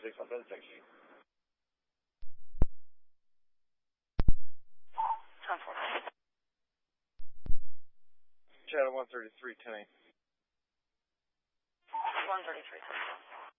136 on 1060. 1040. Chad 133, 10 133.